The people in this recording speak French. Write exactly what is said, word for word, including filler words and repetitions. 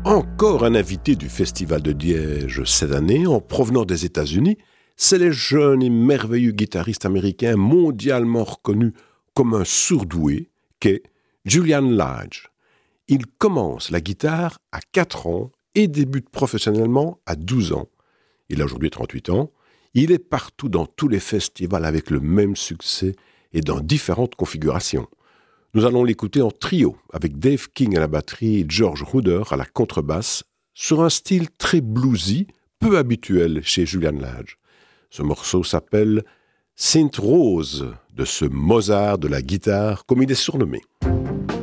Encore un invité du Festival de Liège cette année, en provenant des États-Unis, c'est le jeune et merveilleux guitariste américain mondialement reconnu comme un surdoué qu'est Julian Lage. Il commence la guitare à quatre ans et débute professionnellement à douze ans. Il a aujourd'hui trente-huit ans. Il est partout dans tous les festivals avec le même succès et dans différentes configurations. Nous allons l'écouter en trio, avec Dave King à la batterie et George Ruder à la contrebasse, sur un style très bluesy, peu habituel chez Julian Lage. Ce morceau s'appelle « Saint Rose » de ce Mozart de la guitare, comme il est surnommé.